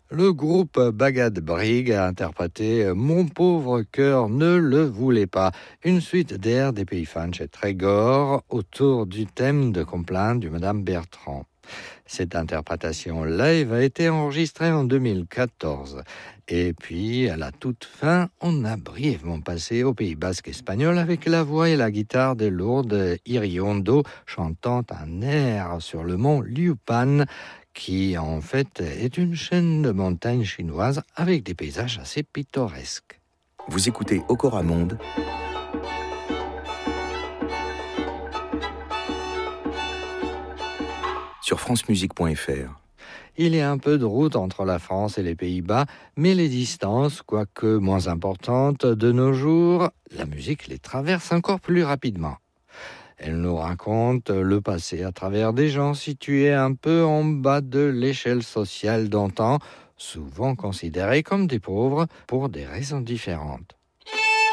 Le groupe Bagad Brig a interprété Mon pauvre cœur ne le voulait pas, une suite d'airs des pays Fanch et Trégor autour du thème de Complainte de Madame Bertrand. Cette interprétation live a été enregistrée en 2014. Et puis, à la toute fin, on a brièvement passé au Pays basque espagnol avec la voix et la guitare de Lourdes Iriondo chantant un air sur le mont Liupan, qui en fait est une chaîne de montagnes chinoises avec des paysages assez pittoresques. Vous écoutez Okora Monde sur francemusique.fr. Il y a un peu de route entre la France et les Pays-Bas, mais les distances, quoique moins importantes de nos jours, la musique les traverse encore plus rapidement. Elle nous raconte le passé à travers des gens situés un peu en bas de l'échelle sociale d'antan, souvent considérés comme des pauvres pour des raisons différentes.